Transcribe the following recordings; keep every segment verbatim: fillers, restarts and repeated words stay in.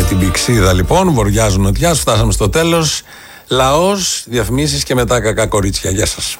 την πηξίδα λοιπόν, βοριάζουν νοτιάς, φτάσαμε στο τέλος. Λαός, διαφημίσεις και μετά κακά κορίτσια. Γεια σας.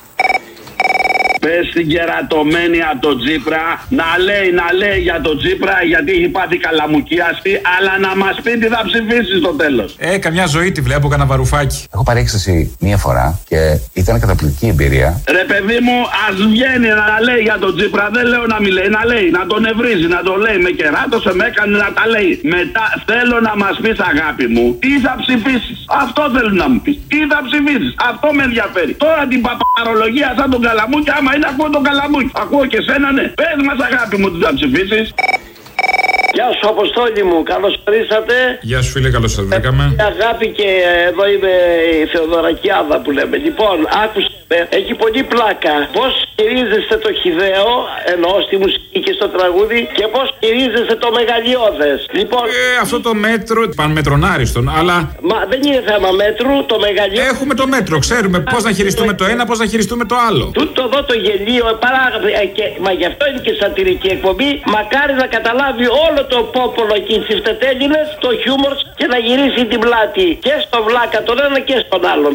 Πες στην κερατωμένη από τον Τσίπρα να λέει, να λέει για τον Τσίπρα γιατί έχει πάθει καλαμουκίαστη, αλλά να μας πει τι θα ψηφίσει στο τέλος. Ε, καμιά ζωή τη βλέπω, κανένα βαρουφάκι. Έχω πάρει έκσταση μία φορά και ήταν καταπληκτική εμπειρία. Ρε παιδί μου, ας βγαίνει να λέει για τον Τσίπρα, δεν λέω να μιλάει, να λέει, να τον ευρίζει, να τον λέει. Με κεράτωσε, με έκανε να τα λέει. Μετά θέλω να μας πεις, αγάπη μου, τι θα ψηφίσεις. Αυτό θέλω να μου πεις. Τι θα ψηφίσεις. Αυτό με ενδιαφέρει. Τώρα την παπαρολογία σαν τον Καλαμούκι, άμα είναι ακούω τον Καλαμούκι. Ακούω και σένα, ναι. Πες μας, αγάπη μου, τι θα ψηφίσεις. Γεια σου, Αποστόλη μου, καλώς ορίσατε. Γεια σου, φίλε, καλώς ορίσατε. Ε, αγάπη και εδώ είμαι η Θεοδωρακιάδα που λέμε. Λοιπόν, άκουσε, έχει πολύ πλάκα. Πώς χειρίζεστε το χυδαίο, εννοώ στη μουσική και στο τραγούδι, και πώς χειρίζεστε το μεγαλειώδες. Λοιπόν, ε, αυτό το μέτρο, πανμετρονάριστον, αλλά. Μα δεν είναι θέμα μέτρου, το μεγαλειώδες. Έχουμε το μέτρο, ξέρουμε πώς να χειριστούμε το ένα, πώς να χειριστούμε το άλλο. Τούτο εδώ το γελίο, παρά, και, μα γι' αυτό είναι και σατυρική εκπομπή. Μακάρι να καταλάβει όλο το πόπολο και οι τσιφτετέλινες το χιούμορ και να γυρίσει την πλάτη και στο βλάκα τον ένα και στον άλλον.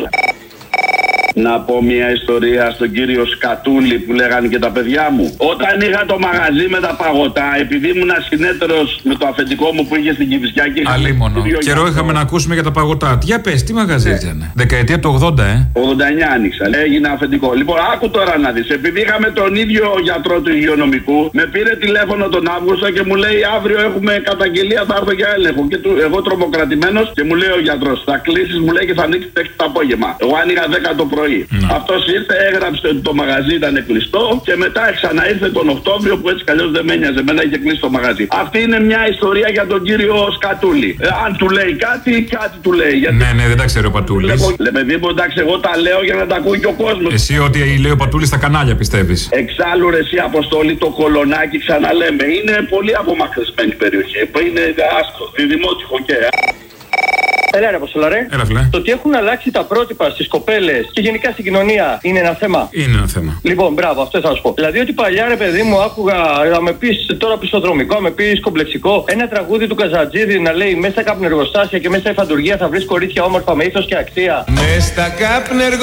Να πω μια ιστορία στον κύριο Σκατούλη που λέγανε και τα παιδιά μου. Όταν είχα το μαγαζί με τα παγωτά, επειδή ήμουν συνέτερος με το αφεντικό μου που είχε στην Κηφισιά και. Αλίμονο. Καιρό είχαμε να ακούσουμε για τα παγωτά. Για πες, τι μαγαζί ήταν. Δεκαετία του ογδόντα, ε. ογδόντα εννιά άνοιξα. Έγινε αφεντικό. Λοιπόν, άκου τώρα να δεις. Επειδή είχαμε τον ίδιο γιατρό του υγειονομικού, με πήρε τηλέφωνο τον Αύγουστο και μου λέει: αύριο έχουμε καταγγελία, θα έρθω για έλεγχο. Και του, εγώ τρομοκρατημένος και μου λέει ο γιατρός: θα κλείσεις, μου λέει, και θα ανοίξει έξι το απόγευμα. Εγώ άνοιγα δέκα το πρωί. Mm. Αυτός ήρθε, έγραψε ότι το μαγαζί ήταν κλειστό και μετά ξαναήρθε τον Οκτώβριο που έτσι καλώς δεν με ένοιαζε. Εμένα είχε κλείσει το μαγαζί. Αυτή είναι μια ιστορία για τον κύριο Σκατούλη. Ε, αν του λέει κάτι, κάτι του λέει. Γιατί... Ναι, ναι, δεν τα ξέρει ο Πατούλης. Λέμε, παιδί μου, εντάξει, εγώ τα λέω για να τα ακούει και ο κόσμος. Εσύ ότι λέει ο Πατούλης στα κανάλια πιστεύεις. Εξάλλου, ρε, εσύ, Αποστόλη, το Κολονάκι, ξαναλέμε, είναι πολύ απομακρυσμένη περιοχή. Είναι άστρο, δημότυχο και. Έλα ρε Αποστολαρέ. Έλα φίλε. Το ότι έχουν αλλάξει τα πρότυπα στις κοπέλες και γενικά στην κοινωνία είναι ένα θέμα. Είναι ένα θέμα. Λοιπόν, μπράβο, αυτό θα σου πω. Δηλαδή ότι παλιά ρε παιδί μου άκουγα να με πεις τώρα πιστοδρομικό, να με πεις κομπλεξικό. Ένα τραγούδι του Καζατζίδη να λέει μέσα στα καπνεργοστάσια και μέσα στα εφαντουργία θα βρεις κορίτσια όμορφα με ήθος και αξία. Μες στα καπνεργοστάσια.